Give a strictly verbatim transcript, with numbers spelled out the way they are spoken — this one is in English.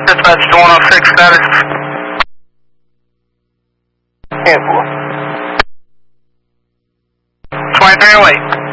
Dispatch to one oh six status. ten four. twenty-three oh eight.